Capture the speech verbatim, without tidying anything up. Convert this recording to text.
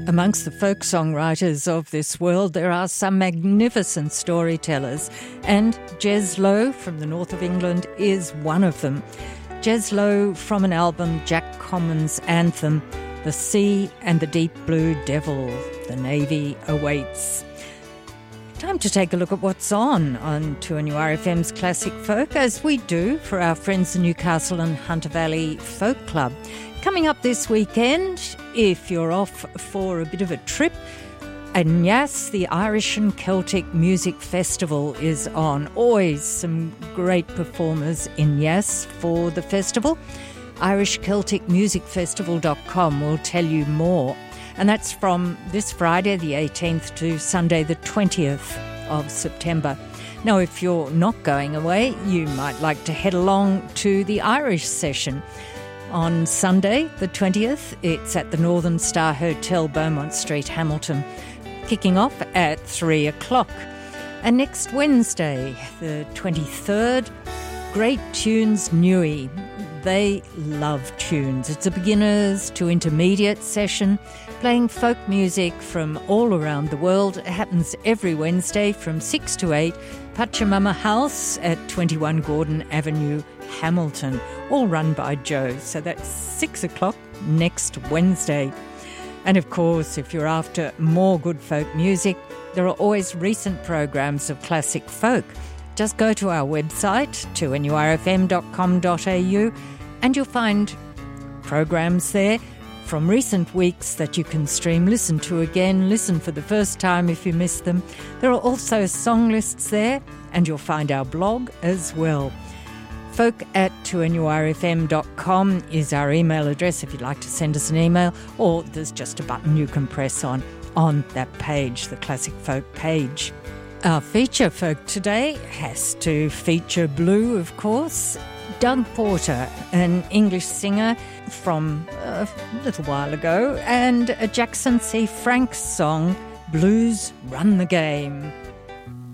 Amongst the folk songwriters of this world, there are some magnificent storytellers, and Jez Lowe from the north of England is one of them. Jez Lowe from an album, Jack Common's anthem, The Sea and the Deep Blue Devil, The Navy Awaits. Time to take a look at what's on on two N U R F M's Classic Folk, as we do for our friends the Newcastle and Hunter Valley Folk Club. Coming up this weekend, if you're off for a bit of a trip, and yes, the Irish and Celtic Music Festival is on. Always some great performers in Yes for the festival. irish celtic music festival dot com will tell you more. And that's from this Friday the eighteenth to Sunday the twentieth of September. Now, if you're not going away, you might like to head along to the Irish session. On Sunday the twentieth, it's at the Northern Star Hotel, Beaumont Street, Hamilton, kicking off at three o'clock. And next Wednesday, the twenty-third, Great Tunes Newey. They love tunes. It's a beginners to intermediate session, playing folk music from all around the world. It happens every Wednesday from six to eight, Pachamama House at twenty-one Gordon Avenue, Hamilton, all run by Joe. So that's six o'clock next Wednesday. And of course, if you're after more good folk music, there are always recent programs of classic folk. Just go to our website, two N U R F M dot com dot A U, and you'll find programs there from recent weeks that you can stream, listen to again, listen for the first time if you missed them. There are also song lists there, and you'll find our blog as well. folk at two N U R F M dot com is our email address if you'd like to send us an email, or there's just a button you can press on on that page, the Classic Folk page. Our feature folk today has to feature Blue, of course. Doug Porter, an English singer from a little while ago, and a Jackson C. Frank song, Blues Run the Game.